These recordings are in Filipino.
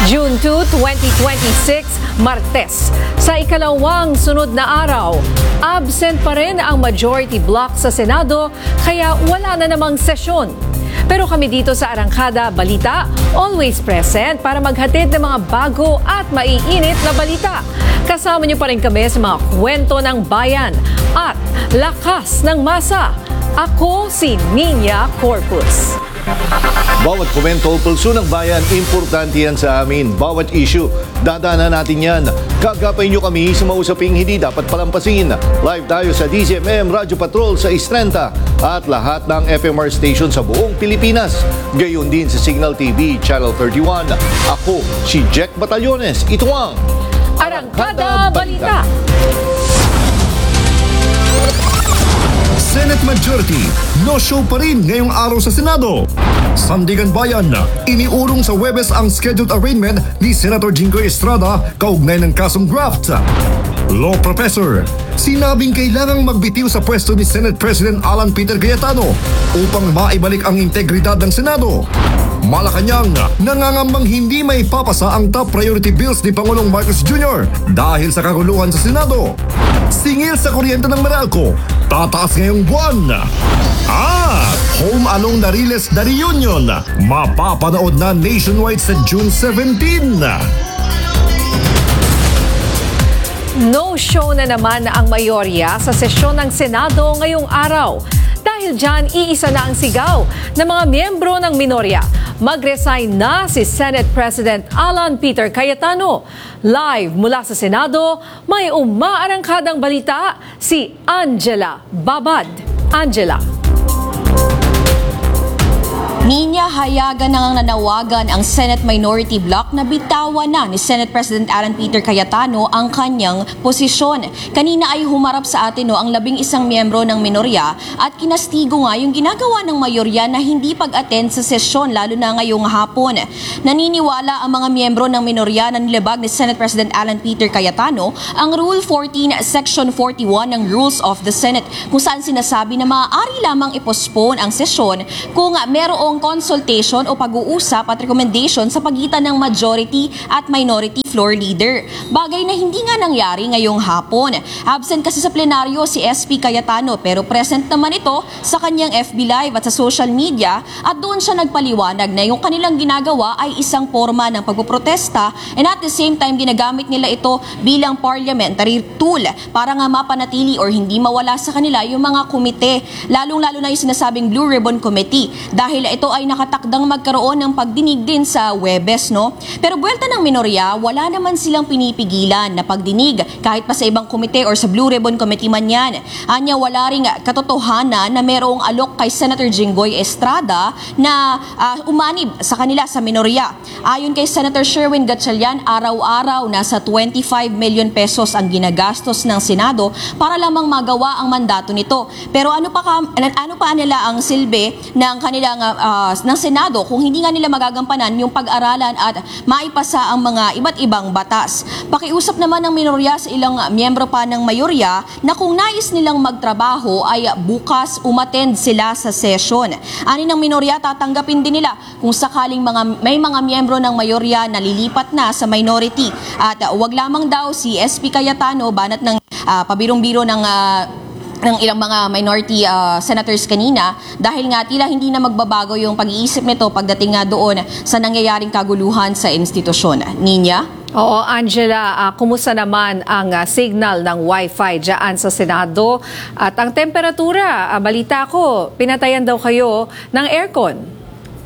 June 2, 2026, Martes. Sa ikalawang sunod na araw, absent pa rin ang majority bloc sa Senado kaya wala na namang sesyon. Pero kami dito sa Arangkada Balita, always present para maghatid ng mga bago at maiinit na balita. Kasama niyo pa rin kami sa mga kwento ng bayan at lakas ng masa. Ako si Nina Corpus. Bawat komento o pulso ng bayan, importante yan sa amin. Bawat issue, dadaanan natin yan. Kagapay nyo kami sa mausaping hindi dapat palampasin. Live tayo sa DZMM Radio Patrol sa Istrenta at lahat ng FMR station sa buong Pilipinas. Gayon din sa Signal TV Channel 31. Ako si Jack Batallones. Ito ang Arangkada Balita. Senate Majority, no show pa rin ngayong araw sa Senado. Sandigan Bayan, iniurong sa Huwebes ang scheduled arraignment ni Senator Jinggoy Estrada kaugnay ng kasong graft. Law Professor, sinabing kailangang magbitiw sa pwesto ni Senate President Alan Peter Cayetano upang maibalik ang integridad ng Senado. Malacanang, nangangambang hindi may papasa ang top priority bills ni Pangulong Marcos Jr. dahil sa kaguluhan sa Senado. Singil sa kuryente ng Meralco, tataas ngayong buwan. At Home Along Dariles The Reunion, mapapanood na nationwide sa June 17. No show na naman ang mayorya sa sesyon ng Senado ngayong araw. Dahil dyan, iisa na ang sigaw ng mga miyembro ng minorya. Mag-resign na si Senate President Alan Peter Cayetano. Live mula sa Senado, may umaarangkadang balita si Angela Babad. Angela. Ninya, hayagan nang nanawagan ang Senate Minority Bloc na bitawan na ni Senate President Alan Peter Cayetano ang kanyang posisyon. Kanina ay humarap sa atin ang 11 miyembro ng minorya at kinastigo nga yung ginagawa ng mayorya na hindi pag-attend sa sesyon lalo na ngayong hapon. Naniniwala ang mga miyembro ng minorya na nilabag ni Senate President Alan Peter Cayetano ang Rule 14, Section 41 ng Rules of the Senate kung saan sinasabi na maaari lamang i-postpone ang sesyon kung merong consultation o pag-uusap at recommendation sa pagitan ng majority at minority floor leader. Bagay na hindi nga nangyari ngayong hapon. Absent kasi sa plenaryo si SP Cayetano pero present naman ito sa kanyang FB Live at sa social media at doon siya nagpaliwanag na yung kanilang ginagawa ay isang forma ng pagpoprotesta and at the same time ginagamit nila ito bilang parliamentary tool para nga mapanatili or hindi mawala sa kanila yung mga komite, lalong-lalo na yung sinasabing Blue Ribbon Committee dahil ito ay nakatakdang magkaroon ng pagdinig din sa Huwebes, no? Pero buwelta ng minorya, wala naman silang pinipigilan na pagdinig kahit pa sa ibang komite or sa Blue Ribbon Committee man yan. Anya, wala ring katotohanan na merong alok kay Senator Jinggoy Estrada na umanib sa kanila sa minorya. Ayon kay Senator Sherwin Gatchalian, araw-araw nasa 25 million pesos ang ginagastos ng Senado para lamang magawa ang mandato nito. Pero ano pa nila ang silbi ng kanilang ng Senado kung hindi nga nila magagampanan yung pag-aralan at maipasa ang mga iba't ibang batas. Pakiusap naman ng minorya sa ilang miyembro pa ng mayorya na kung nais nilang magtrabaho ay bukas umattend sila sa session. Ani ng minorya, tatanggapin din nila kung sakaling may mga miyembro ng mayorya na lilipat na sa minority. At wag lamang daw si SP Cayetano banat ng pabirong-biro ng ilang mga minority senators kanina dahil nga tila hindi na magbabago yung pag-iisip nito pagdating nga doon sa nangyayaring kaguluhan sa institusyon. Ninya? Oo, Angela, kumusta naman ang signal ng Wi-Fi dyan sa Senado? At ang temperatura, balita ko, pinatayan daw kayo ng aircon.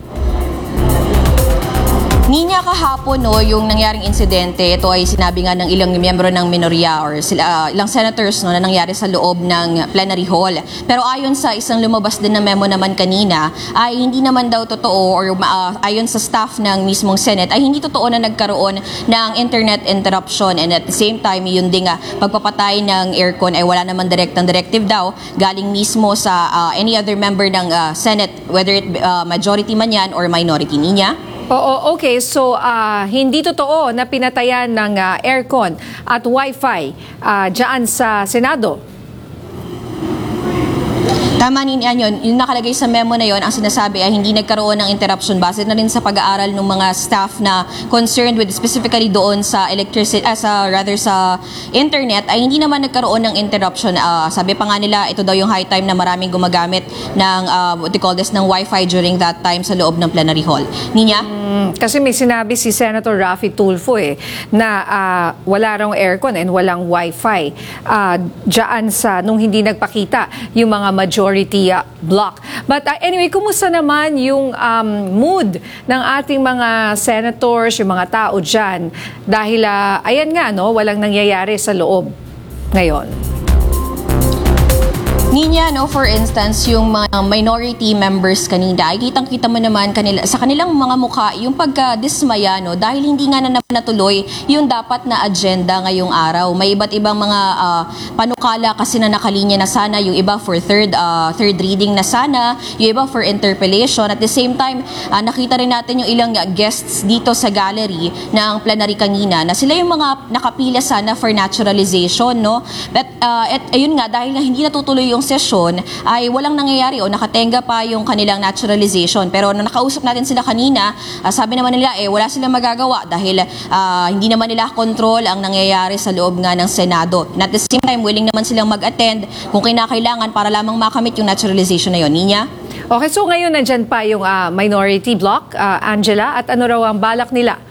Ninya, kahapon yung nangyaring insidente, ito ay sinabi nga ng ilang miyembro ng minorya or ilang senators na nangyari sa loob ng plenary hall. Pero ayon sa isang lumabas din na memo naman kanina, ay hindi naman daw totoo or ayon sa staff ng mismong Senate ay hindi totoo na nagkaroon ng internet interruption and at the same time yun din pagpapatay ng aircon ay wala naman direktang directive daw galing mismo sa any other member ng Senate, whether it majority man yan or minority. Ninya? Oo, okay. So, hindi totoo na pinatayan ng aircon at Wi-Fi dyan sa Senado? Tama yun. Yung nakalagay sa memo na yon, ang sinasabi ay hindi nagkaroon ng interruption base na rin sa pag-aaral ng mga staff na concerned with specifically doon sa electricity, sa internet, ay hindi naman nagkaroon ng interruption. Sabi pa nga nila, ito daw yung high time na maraming gumagamit ng ng Wi-Fi during that time sa loob ng plenary hall. Ninya? Kasi may sinabi si Senator Raffy Tulfo na wala raw aircon and walang Wi-Fi dyan nung hindi nagpakita yung mga majority block. But anyway, kumusta naman yung mood ng ating mga senators, yung mga tao dyan? Dahil ayan nga, walang nangyayari sa loob ngayon. Ninya, for instance, yung mga minority members kanina, ay kitang-kita mo naman sa kanilang mga mukha yung pagka-dismaya, dahil hindi nga na natuloy yung dapat na agenda ngayong araw. May iba't ibang mga panukala kasi na nakalinya na sana, yung iba for third reading na sana, yung iba for interpellation. At the same time, nakita rin natin yung ilang guests dito sa gallery ng plenary kanina na sila yung mga nakapila sana for naturalization, But ayun nga, dahil nga hindi natutuloy yung sesyon, ay walang nangyayari o nakatenga pa yung kanilang naturalization. Pero nung nakausap natin sila kanina, sabi naman nila wala silang magagawa dahil hindi naman nila control ang nangyayari sa loob nga ng Senado. And at the same time, willing naman silang mag-attend kung kinakailangan para lamang makamit yung naturalization na yun. Ninya? Okay, so ngayon nandyan pa yung minority block, Angela, at ano raw ang balak nila?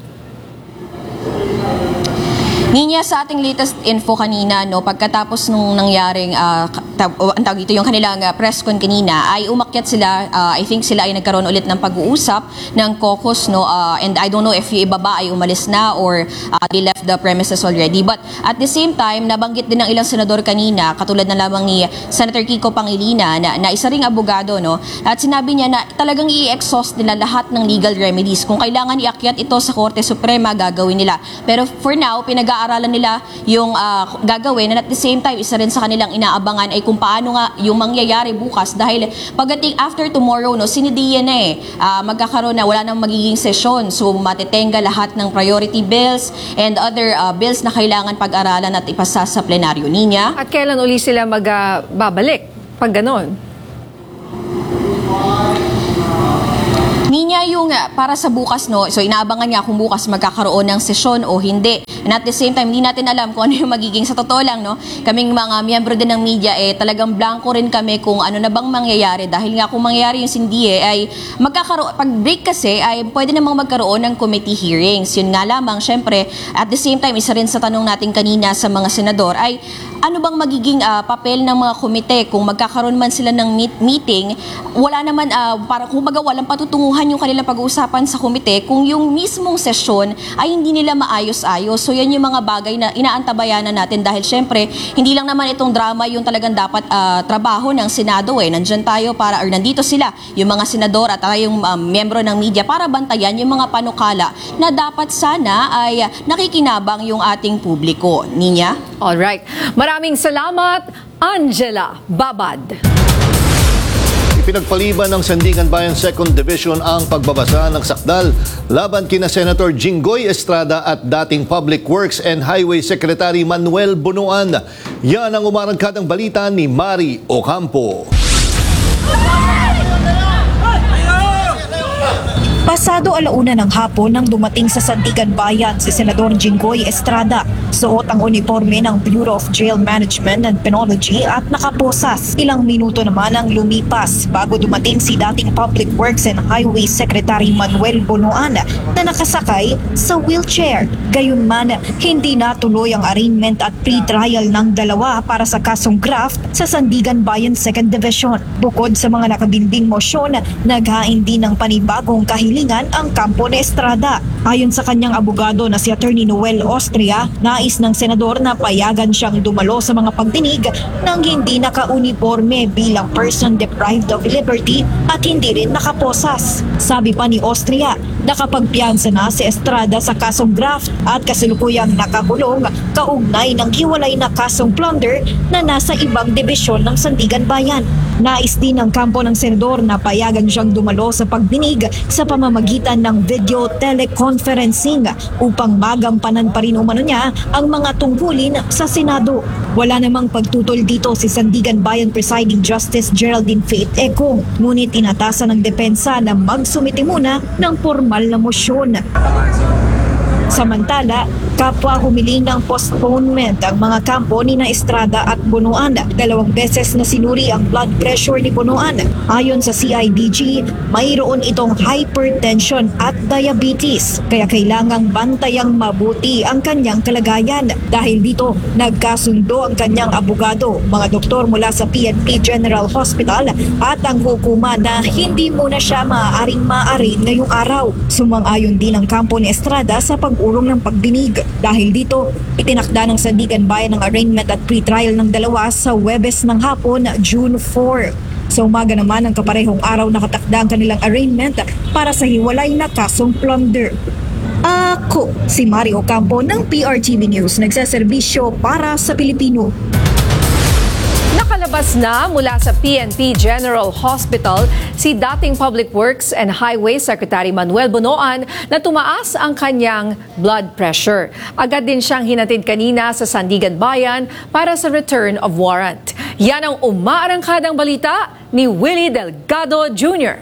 Ninya, sa ating latest info kanina, pagkatapos nung nangyaring yung kanilang press con kanina, ay umakyat sila. I think sila ay nagkaroon ulit ng pag-uusap ng caucus, and I don't know if yung iba ba ay umalis na or they left the premises already. But at the same time, nabanggit din ng ilang senador kanina, katulad na lamang ni Senator Kiko Pangilinan, na isa ring abogado, at sinabi niya na talagang i-exhaust nila lahat ng legal remedies. Kung kailangan iakyat ito sa Korte Suprema, gagawin nila. Pero for now, pinag-aaralan nila yung gagawin, and at the same time, isa rin sa kanilang inaabangan ay kung paano nga yung mangyayari bukas, dahil pagdating after tomorrow, sinidiyan na magkakaroon na, wala nang magiging sesyon, so matitenga lahat ng priority bills and other bills na kailangan pag-aralan at ipasa sa plenaryo. Ninya? At kailan uli sila babalik pag ganon? Ninya, yung para sa bukas, so inaabangan nga kung bukas magkakaroon ng sesyon o hindi. And at the same time, hindi natin alam kung ano yung magiging, sa totoo lang, kaming mga miyembro din ng media, talagang blanco rin kami kung ano na bang mangyayari. Dahil nga kung mangyayari yung sindi, ay magkakaroon, pag break kasi, ay pwede namang magkaroon ng committee hearings. Yun nga lamang, syempre, at the same time, isa rin sa tanong natin kanina sa mga senador, ay ano bang magiging papel ng mga komite kung magkakaroon man sila ng meeting, wala naman, para kung walang patutunguhan yung kanilang pag-uusapan sa komite kung yung mismong sesyon ay hindi nila maayos-ayos. So yan yung mga bagay na inaantabayanan natin, dahil syempre hindi lang naman itong drama yung talagang dapat trabaho ng Senado. Nandyan tayo nandito sila, yung mga senador at tayong miyembro ng media, para bantayan yung mga panukala na dapat sana ay nakikinabang yung ating publiko. Ninya? Alright. Maraming salamat, Angela Babad. Pinagpaliban ng Sandigan Bayan 2nd Division ang pagbabasa ng sakdal laban kina Senator Jinggoy Estrada at dating Public Works and Highway Secretary Manuel Bunuan. Yan ang umarangkadang balita ni Mari Ocampo. Pasado 1:00 ng hapon nang dumating sa Sandigan Bayan si Senador Jinggoy Estrada. Suot ang uniforme ng Bureau of Jail Management and Penology at nakaposas. Ilang minuto naman ang lumipas bago dumating si dating Public Works and Highway Secretary Manuel Bunuan na nakasakay sa wheelchair. Gayunman, hindi natuloy ang arraignment at pre-trial ng dalawa para sa kasong graft sa Sandigan Bayan 2nd Division. Bukod sa mga nakabinding mosyon, naghain din ng panibagong kahilingan ang kampo ni Estrada. Ayon sa kanyang abogado na si Attorney Noel Austria, nais ng senador na payagan siyang dumalo sa mga pagdinig nang hindi naka-uniforme bilang person deprived of liberty at hindi rin nakaposas. Sabi pa ni Austria, nakapagpiyansa na si Estrada sa kasong graft at kasalukuyang nakakulong kaugnay ng hiwalay na kasong plunder na nasa ibang dibisyon ng Sandigan Bayan. Nais din ng kampo ng senador na payagan siyang dumalo sa pagdinig sa pamamagitan ng video teleconference conferencing upang magampanan pa rin umano niya ang mga tungkulin sa Senado. Wala namang pagtutol dito si Sandigan Bayan Presiding Justice Geraldine Faith Econg, ngunit inatasan ng depensa na magsumite muna ng formal na mosyon. Samantala, kapwa humiling ng postponement ang mga kampo ni Estrada at Bunuan. 2 beses na sinuri ang blood pressure ni Bunuan. Ayon sa CIDG, mayroon itong hypertension at diabetes, kaya kailangang bantayang mabuti ang kanyang kalagayan. Dahil dito, nagkasundo ang kanyang abogado, mga doktor mula sa PNP General Hospital at ang hukuma na hindi muna siya maaaring ngayong araw. Sumang-ayon din ang kampo ni Estrada sa pag-urong ng pagdinig. Dahil dito, itinakda ng Sandigan Bayan ang arraignment at pre-trial ng dalawa sa Huwebes ng hapon, June 4. Sa umaga naman ang kaparehong araw nakatakda ang kanilang arraignment para sa hiwalay na kasong plunder. Ako, si Mario Campo ng PRTV News, nagseserbisyo para sa Pilipino. Nakalabas na mula sa PNP General Hospital si dating Public Works and Highways Secretary Manuel Bonoan na tumaas ang kanyang blood pressure. Agad din siyang hinatid kanina sa Sandigan Bayan para sa return of warrant. Yan ang umaarangkadang balita ni Willie Delgado Jr.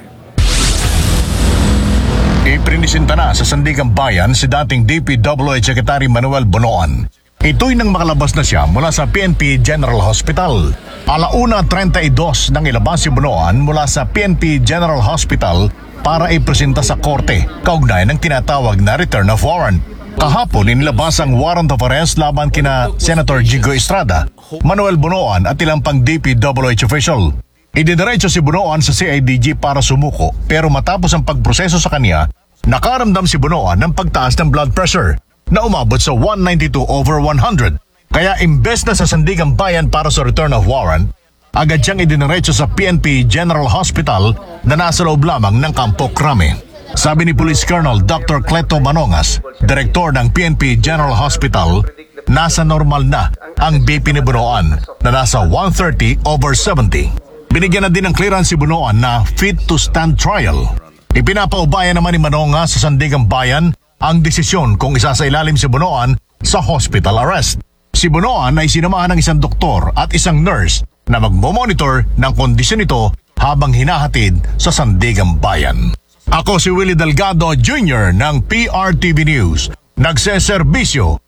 Iprinisinta na sa Sandigan Bayan si dating DPWH Secretary Manuel Bonoan. Ito'y nang makalabas na siya mula sa PNP General Hospital. 1:32 nang ilabas si Bonoan mula sa PNP General Hospital para ipresenta sa korte kaugnay ng tinatawag na return of warrant. Kahapon inilabas ang warrant of arrest laban kina Senator Jinggoy Estrada, Manuel Bonoan at ilang pang DPWH official. Ididiretso si Bonoan sa CIDG para sumuko, pero matapos ang pagproseso sa kanya, nakaramdam si Bonoan ng pagtaas ng blood pressure na umabot sa 192/100. Kaya imbes na sa Sandigan Bayan para sa return of warrant, agad siyang idiniretso sa PNP General Hospital na nasa loob lamang ng Campo Crame. Sabi ni Police Colonel Dr. Cleto Manongas, Direktor ng PNP General Hospital, nasa normal na ang BP ni Bonoan na nasa 130/70. Binigyan na din ng clearance si Bonoan na fit to stand trial. Ipinapaubaya naman ni Manongas sa Sandigan Bayan ang desisyon kung isasailalim si Bonoan sa hospital arrest. Si Bonoan ay sinamahan ng isang doktor at isang nurse na magmomonitor ng kondisyon nito habang hinahatid sa Sandigan Bayan. Ako si Willie Delgado Jr. ng PRTV News, nagseserbisyo